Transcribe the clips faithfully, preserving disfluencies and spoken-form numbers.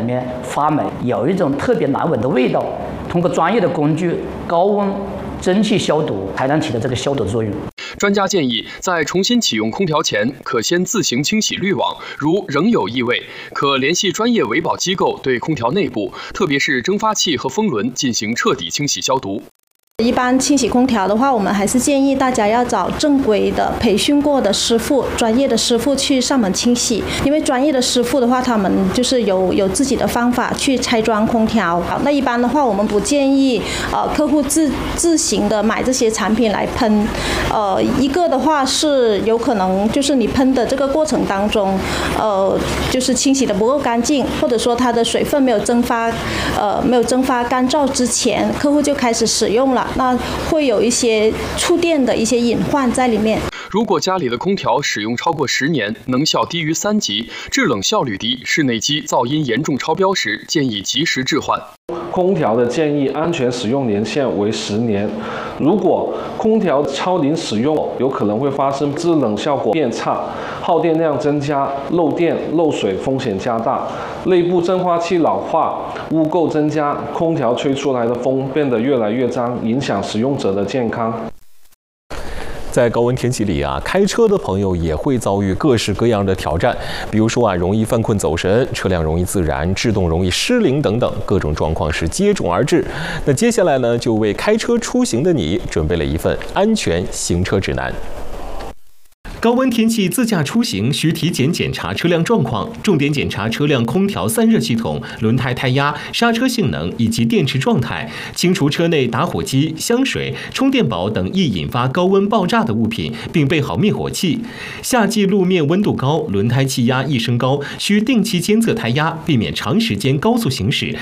面发霉，有一种特别难闻的味道。通过专业的工具，高温蒸汽消毒，才能起到这个消毒作用。 专家建议，在重新启用空调前，可先自行清洗滤网，如仍有异味，可联系专业维保机构对空调内部，特别是蒸发器和风轮进行彻底清洗消毒。 一般清洗空调的话，我们还是建议大家要找正规的、培训过的师傅、专业的师傅去上门清洗。因为专业的师傅的话，他们就是有有自己的方法去拆装空调。那一般的话，我们不建议呃客户自自行的买这些产品来喷。呃，一个的话是有可能就是你喷的这个过程当中，呃，就是清洗的不够干净，或者说它的水分没有蒸发，呃，没有蒸发干燥之前，客户就开始使用了。那会有一些触电的一些隐患在里面。 如果家里的空调使用超过十年，能效低于三级，制冷效率低，室内机噪音严重超标时，建议及时置换。 空调的建议安全使用年限为十年。如果空调超龄使用，有可能会发生制冷效果变差、耗电量增加、漏电、漏水风险加大、内部蒸发器老化、污垢增加，空调吹出来的风变得越来越脏，影响使用者的健康。 在高温天气里啊，开车的朋友也会遭遇各式各样的挑战，比如说啊，容易犯困走神，车辆容易自燃，制动容易失灵等等，各种状况是接踵而至。那接下来呢，就为开车出行的你准备了一份安全行车指南。高温天气自驾出行需体检检查车辆状况，重点检查车辆空调散热系统、轮胎胎压、刹车性能以及电池状态，清除车内打火机、香水、充电宝等易引发高温爆炸的物品，并备好灭火器。夏季路面温度高，轮胎气压易升高，需定期监测胎压，避免长时间高速行驶。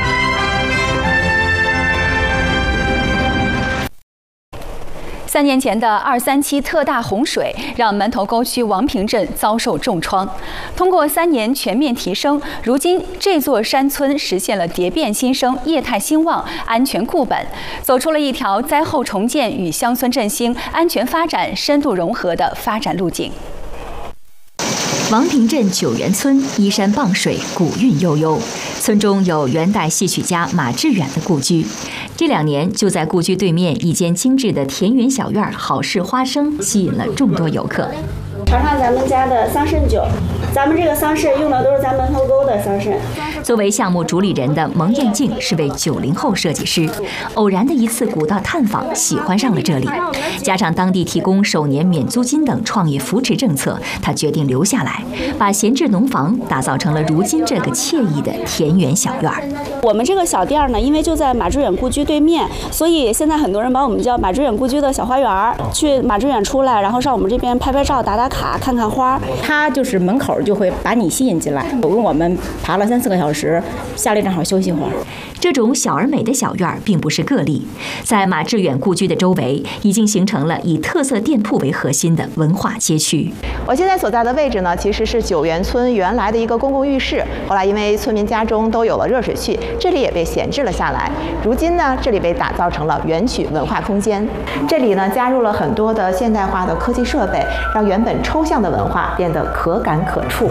三年前的二三七特大洪水让门头沟区王坪镇遭受重创。通过三年全面提升，如今这座山村实现了蝶变新生、业态兴旺、安全固本，走出了一条灾后重建与乡村振兴、安全发展深度融合的发展路径。 王坪镇九原村依山傍水，古韵悠悠。村中有元代戏曲家马致远的故居，这两年就在故居对面一间精致的田园小院，好事花生吸引了众多游客。 尝尝咱们家的桑葚酒，咱们这个桑葚用的都是咱门头沟的桑葚。 作为项目主理人的蒙艳静是位九零后设计师，偶然的一次古道探访，喜欢上了这里，加上当地提供首年免租金等创业扶持政策，他决定留下来，把闲置农房打造成了如今这个惬意的田园小院。 我们这个小店呢，因为就在马致远故居对面，所以现在很多人把我们叫马致远故居的小花园。去马致远出来，然后上我们这边拍拍照、打打卡、看看花。 他就是门口就会把你吸引进来。我跟我们爬了三四个小时，下来正好休息会儿。 这种小而美的小院并不是个例，在马致远故居的周围已经形成了以特色店铺为核心的文化街区。 我现在所在的位置呢，其实是九原村原来的一个公共浴室，后来因为村民家中都有了热水器，这里也被闲置了下来。如今呢，这里被打造成了园曲文化空间。这里呢，加入了很多的现代化的科技设备，让原本抽象的文化变得可感可触。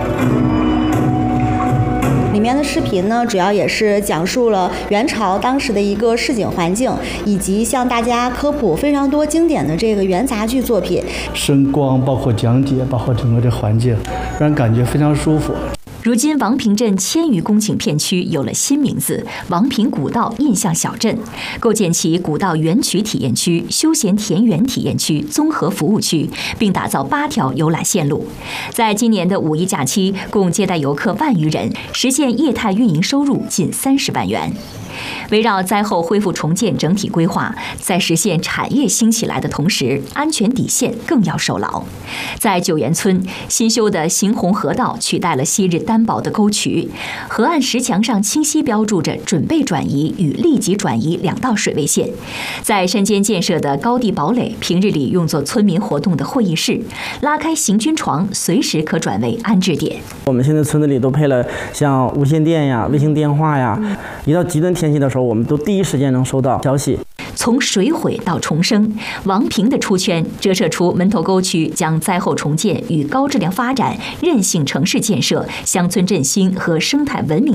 里面的视频呢，主要也是讲述了元朝当时的一个市井环境，以及向大家科普非常多经典的这个元杂剧作品。 声光包括讲解，包括整个这环境，让人感觉非常舒服。 如今王坪镇千余公顷片区有了新名字——王坪古道印象小镇，构建起古道园曲体验区、休闲田园体验区、综合服务区，并打造八条游览线路。在今年的五一假期，共接待游客万余人，实现业态运营收入近三十万元。围绕灾后恢复重建整体规划，在实现产业兴起来的同时，安全底线更要守牢。在九原村，新修的行洪河道取代了昔日单薄的沟渠，河岸石墙上清晰标注着准备转移与立即转移两道水位线。在山间建设的高地堡垒，平日里用作村民活动的会议室，拉开行军床，随时可转为安置点。 我们现在村子里都配了像无线电呀、卫星电话呀，一到极端天气的时候，我们都第一时间能收到消息。 从水毁到重生，王坪的出圈折射出门头沟区将灾后重建与高质量发展、韧性城市建设、乡村振兴和生态文明